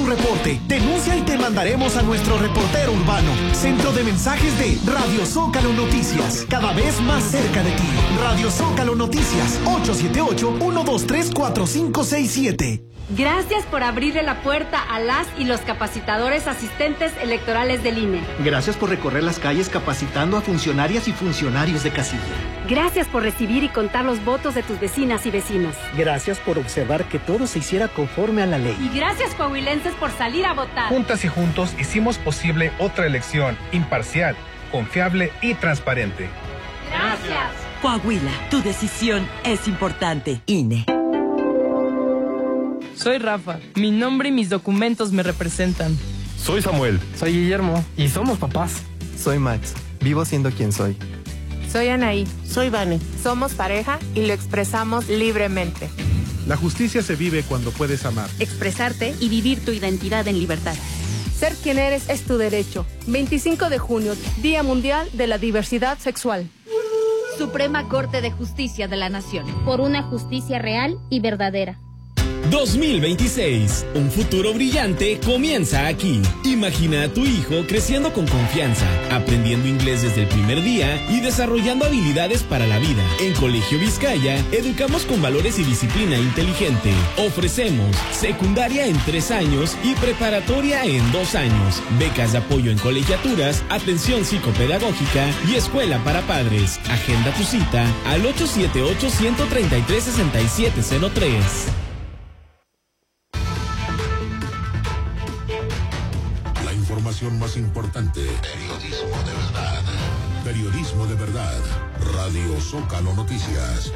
tu reporte. Denuncia y te mandaremos a nuestro reportero urbano. Centro de mensajes de Radio Zócalo Noticias. Cada vez más cerca de ti. Radio Zócalo Noticias. 878-123-4567. Gracias por abrirle la puerta a las y los capacitadores asistentes electorales del INE. Gracias por recorrer las calles capacitando a funcionarias y funcionarios de casilla. Gracias por recibir y contar los votos de tus vecinas y vecinos. Gracias por observar que todo se hiciera conforme a la ley. Y gracias, coahuilenses, por salir a votar. Juntas y juntos hicimos posible otra elección imparcial, confiable y transparente. Gracias. Coahuila, tu decisión es importante. INE. Soy Rafa. Mi nombre y mis documentos me representan. Soy Samuel. Soy Guillermo. Y somos papás. Soy Max. Vivo siendo quien soy. Soy Anaí. Soy Vane. Somos pareja y lo expresamos libremente. La justicia se vive cuando puedes amar, expresarte y vivir tu identidad en libertad. Ser quien eres es tu derecho. 25 de junio, Día Mundial de la Diversidad Sexual. Suprema Corte de Justicia de la Nación. Por una justicia real y verdadera. 2026. Un futuro brillante comienza aquí. Imagina a tu hijo creciendo con confianza, aprendiendo inglés desde el primer día y desarrollando habilidades para la vida. En Colegio Vizcaya, educamos con valores y disciplina inteligente. Ofrecemos secundaria en 3 años y preparatoria en 2 años. Becas de apoyo en colegiaturas, atención psicopedagógica y escuela para padres. Agenda tu cita al 878-133-6703. Información más importante. Periodismo de verdad. Periodismo de verdad. Radio Zócalo Noticias.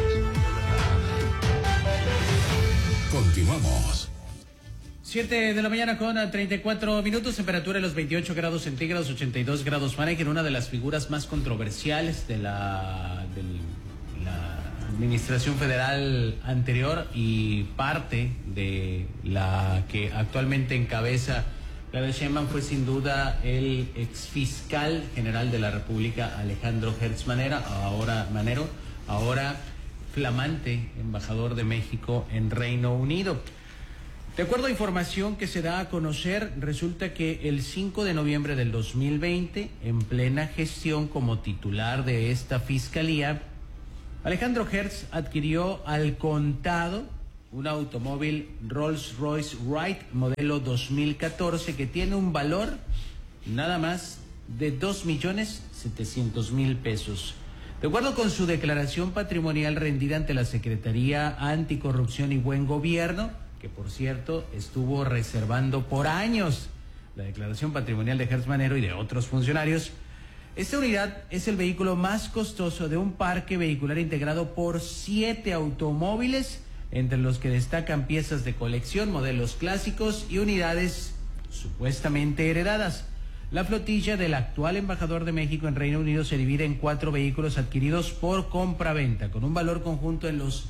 Continuamos. 7 de la mañana con 34 minutos, temperatura de los 28 grados centígrados, 82 grados Fahrenheit, una de las figuras más controversiales de la administración federal anterior y parte de la que actualmente encabeza Claudia Sheinbaum fue sin duda el exfiscal general de la República, Alejandro Hertz Manero, ahora flamante embajador de México en Reino Unido. De acuerdo a información que se da a conocer, resulta que el 5 de noviembre del 2020, en plena gestión como titular de esta fiscalía, Alejandro Hertz adquirió al contado un automóvil Rolls-Royce Wright modelo 2014 que tiene un valor nada más de 2.700.000 pesos. De acuerdo con su declaración patrimonial rendida ante la Secretaría Anticorrupción y Buen Gobierno, que por cierto estuvo reservando por años la declaración patrimonial de Hertz Manero y de otros funcionarios, esta unidad es el vehículo más costoso de un parque vehicular integrado por 7 automóviles, entre los que destacan piezas de colección, modelos clásicos y unidades supuestamente heredadas. La flotilla del actual embajador de México en Reino Unido se divide en 4 vehículos adquiridos por compra-venta, con un valor conjunto en los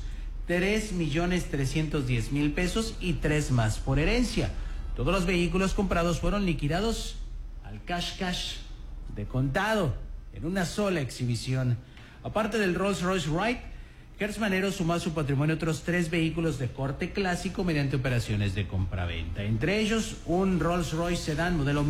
3.310.000 pesos y 3 más por herencia. Todos los vehículos comprados fueron liquidados al cash de contado en una sola exhibición. Aparte del Rolls-Royce Wright, Hertz Manero sumó a su patrimonio otros 3 vehículos de corte clásico mediante operaciones de compraventa. Entre ellos, un Rolls-Royce Sedán modelo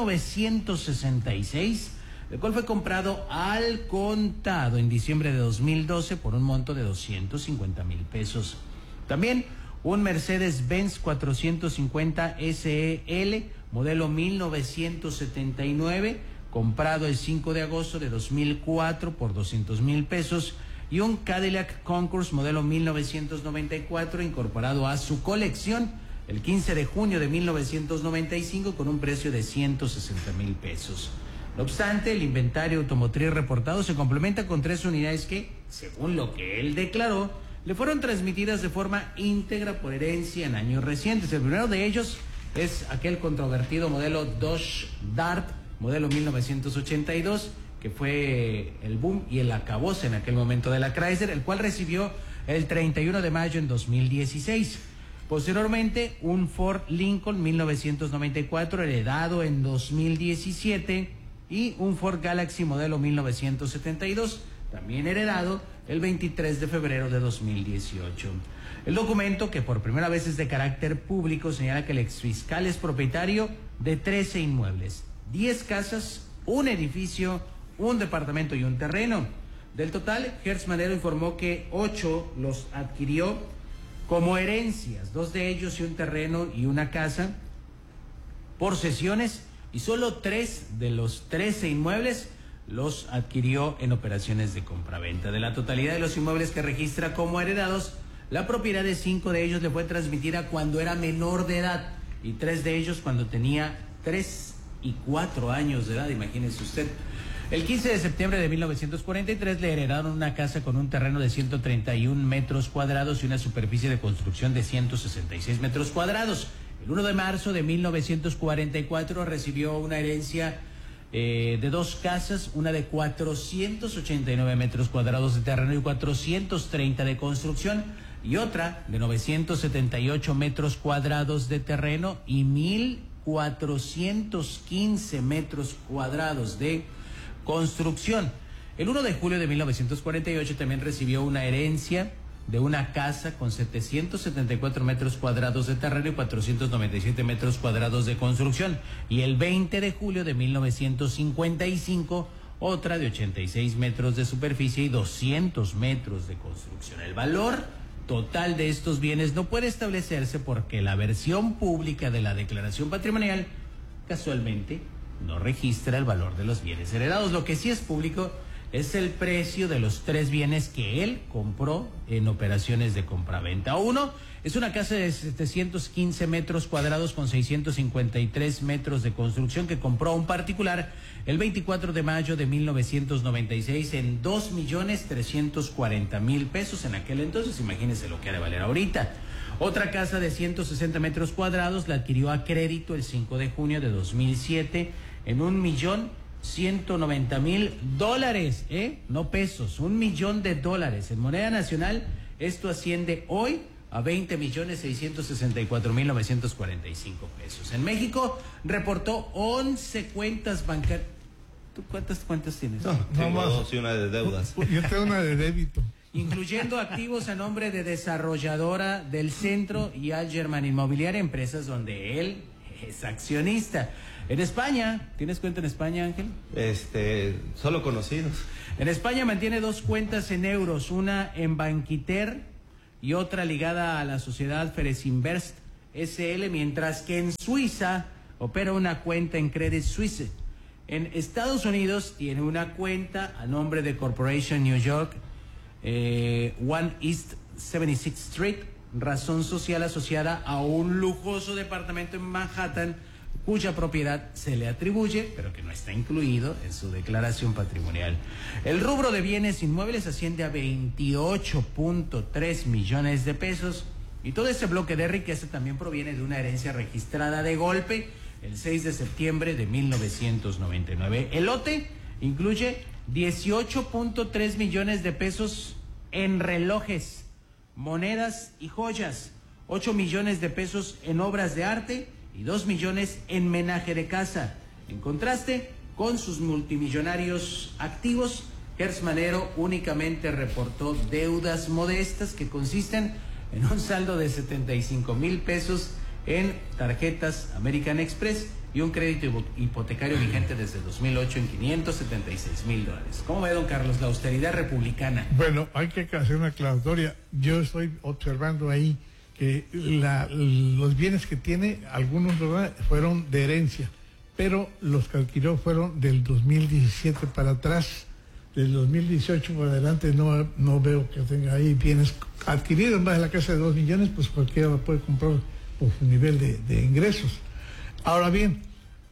1966, el cual fue comprado al contado en diciembre de 2012 por un monto de 250.000 pesos. También un Mercedes-Benz 450 SEL modelo 1979, comprado el 5 de agosto de 2004 por 200.000 pesos. Y un Cadillac Concours modelo 1994 incorporado a su colección el 15 de junio de 1995 con un precio de 160.000 pesos. No obstante, el inventario automotriz reportado se complementa con 3 unidades que, según lo que él declaró, le fueron transmitidas de forma íntegra por herencia en años recientes. El primero de ellos es aquel controvertido modelo Dodge Dart modelo 1982, que fue el boom y el acabose en aquel momento de la Chrysler, el cual recibió el 31 de mayo en 2016. Posteriormente, un Ford Lincoln 1994 heredado en 2017 y un Ford Galaxy modelo 1972, también heredado el 23 de febrero de 2018. El documento, que por primera vez es de carácter público, señala que el exfiscal es propietario de 13 inmuebles, 10 casas, un edificio, un departamento y un terreno. Del total, Gertz Manero informó que 8 los adquirió como herencias, 2 de ellos y un terreno y una casa, por cesiones, y solo 3 de los 13 inmuebles los adquirió en operaciones de compraventa. De la totalidad de los inmuebles que registra como heredados, la propiedad de 5 de ellos le fue transmitida cuando era menor de edad y 3 de ellos cuando tenía 3 y 4 años de edad, imagínese usted. El 15 de septiembre de 1943 le heredaron una casa con un terreno de 131 metros cuadrados y una superficie de construcción de 166 metros cuadrados. El 1 de marzo de 1944 recibió una herencia de 2 casas, una de 489 metros cuadrados de terreno y 430 de construcción, y otra de 978 metros cuadrados de terreno y 1.415 metros cuadrados de construcción. El 1 de julio de 1948 también recibió una herencia de una casa con 774 metros cuadrados de terreno y 497 metros cuadrados de construcción. Y el 20 de julio de 1955, otra de 86 metros de superficie y 200 metros de construcción. El valor total de estos bienes no puede establecerse porque la versión pública de la declaración patrimonial casualmente no registra el valor de los bienes heredados. Lo que sí es público es el precio de los 3 bienes que él compró en operaciones de compraventa. Uno es una casa de 715 metros cuadrados con 653 metros de construcción que compró a un particular el 24 de mayo de 1996 en 2.340.000 pesos en aquel entonces. Imagínense lo que ha de valer ahorita. Otra casa de 160 metros cuadrados la adquirió a crédito el 5 de junio de 2007 en $1.190.000, no pesos, $1 millón. En moneda nacional, esto asciende hoy a 20.664.945 pesos. En México reportó 11 cuentas bancarias. ¿Tú cuántas cuentas tienes? No, tengo 2 y una de deudas. Yo tengo una de débito. Incluyendo activos a nombre de Desarrolladora del Centro y Algerman Inmobiliaria, empresas donde él es accionista. En España, ¿tienes cuenta en España, Ángel? Solo conocidos. En España mantiene 2 cuentas en euros, una en Banquiter y otra ligada a la sociedad Feresinvest SL, mientras que en Suiza opera una cuenta en Credit Suisse. En Estados Unidos tiene una cuenta a nombre de Corporation New York, One East 76th Street, razón social asociada a un lujoso departamento en Manhattan, cuya propiedad se le atribuye, pero que no está incluido en su declaración patrimonial. El rubro de bienes inmuebles asciende a 28.3 millones de pesos, y todo ese bloque de riqueza también proviene de una herencia registrada de golpe el 6 de septiembre de 1999. El lote incluye 18.3 millones de pesos en relojes, monedas y joyas, 8 millones de pesos en obras de arte y 2 millones en menaje de casa. En contraste con sus multimillonarios activos, Gertz Manero únicamente reportó deudas modestas que consisten en un saldo de 75,000 pesos en tarjetas American Express y un crédito hipotecario vigente desde 2008 en $576,000. ¿Cómo ve, don Carlos, la austeridad republicana? Bueno, hay que hacer una aclaratoria. Yo estoy observando ahí que los bienes que tiene, algunos, ¿verdad?, fueron de herencia, pero los que adquirió fueron del 2017 para atrás. Del 2018 para adelante no veo que tenga ahí bienes adquiridos en base a la casa de 2 millones, pues cualquiera lo puede comprar por su nivel de ingresos. Ahora bien,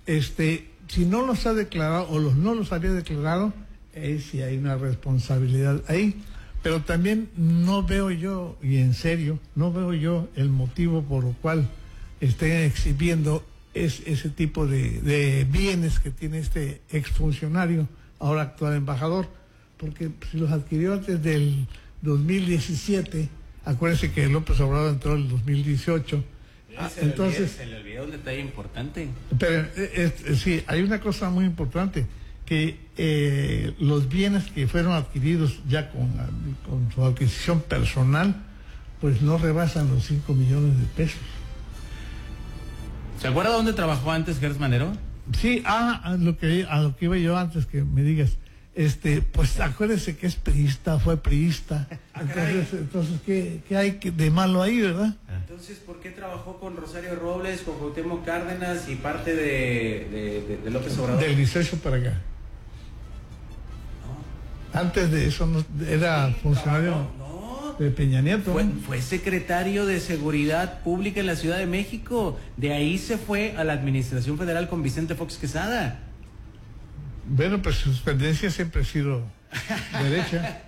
si no los ha declarado o no los había declarado, sí hay una responsabilidad ahí. Pero también no veo yo, y en serio, no veo yo el motivo por el cual estén exhibiendo ese tipo de bienes que tiene este exfuncionario, ahora actual embajador, porque si los adquirió antes del 2017, acuérdense que López Obrador entró en el 2018. Entonces se le olvidó un detalle importante. Pero sí, hay una cosa muy importante, que los bienes que fueron adquiridos ya con su adquisición personal, pues no rebasan los 5 millones de pesos. ¿Se acuerda dónde trabajó antes Gers Manero? Sí, a lo que iba yo antes que me digas. Pues acuérdese que es priista, fue priista. Entonces ¿qué hay de malo ahí, verdad? Entonces, ¿por qué trabajó con Rosario Robles, con Cuauhtémoc Cárdenas y parte de López Obrador? Del 18 para acá. No. Antes de eso no, era funcionario de Peña Nieto. Fue secretario de Seguridad Pública en la Ciudad de México. De ahí se fue a la Administración Federal con Vicente Fox Quesada. Bueno, pues su tendencia siempre ha sido derecha.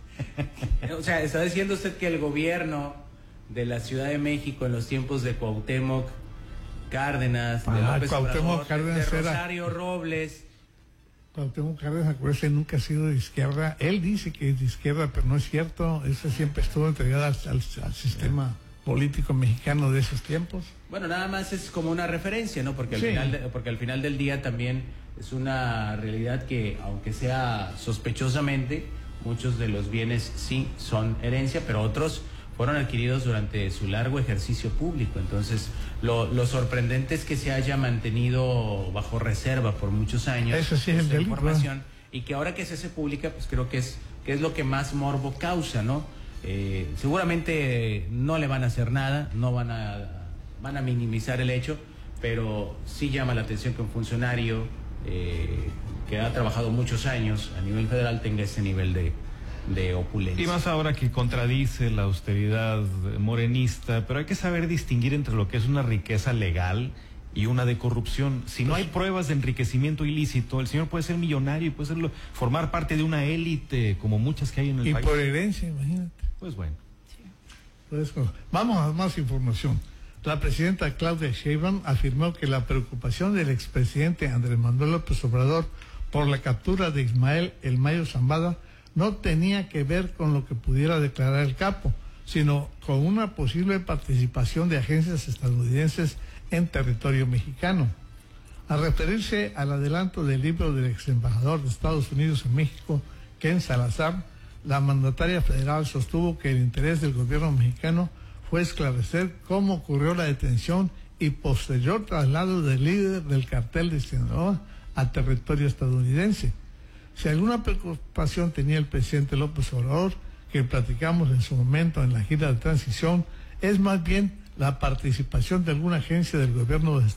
O sea, está diciendo usted que el gobierno de la Ciudad de México en los tiempos de Cuauhtémoc Cárdenas, de López Obrador, de Rosario Robles. Cuauhtémoc Cárdenas, acuérdese, nunca ha sido de izquierda. Él dice que es de izquierda, pero no es cierto. Ese siempre estuvo entregado al sistema político mexicano de esos tiempos. Bueno, nada más es como una referencia, ¿no? Porque al final del día también es una realidad que, aunque sea sospechosamente, muchos de los bienes sí son herencia, pero otros fueron adquiridos durante su largo ejercicio público. Entonces, lo sorprendente es que se haya mantenido bajo reserva por muchos años esta información, y que ahora que se hace pública, pues creo que es lo que más morbo causa, ¿no? Seguramente no le van a hacer nada, no van a minimizar el hecho, pero sí llama la atención que un funcionario que ha trabajado muchos años a nivel federal tenga ese nivel de opulencia. Y más ahora que contradice la austeridad morenista, pero hay que saber distinguir entre lo que es una riqueza legal y una de corrupción. Si no hay pruebas de enriquecimiento ilícito, el señor puede ser millonario y puede formar parte de una élite como muchas que hay en el país. Y por herencia, imagínate. Pues bueno. Sí. Pues, vamos a más información. La presidenta Claudia Sheinbaum afirmó que la preocupación del expresidente Andrés Manuel López Obrador por la captura de Ismael El Mayo Zambada no tenía que ver con lo que pudiera declarar el capo, sino con una posible participación de agencias estadounidenses en territorio mexicano. Al referirse al adelanto del libro del ex embajador de Estados Unidos en México, Ken Salazar, la mandataria federal sostuvo que el interés del gobierno mexicano fue esclarecer cómo ocurrió la detención y posterior traslado del líder del cartel de Sinaloa al territorio estadounidense. Si alguna preocupación tenía el presidente López Obrador, que platicamos en su momento en la gira de transición, es más bien la participación de alguna agencia del gobierno de